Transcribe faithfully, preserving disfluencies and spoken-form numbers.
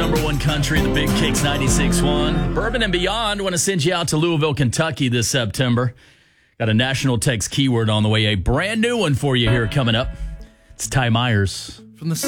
number one country, the Big Kicks ninety-six point one. Bourbon and Beyond want to send you out to Louisville, Kentucky this September. Got a national text keyword on the way, a brand new one for you here coming up. It's Ty Myers. From the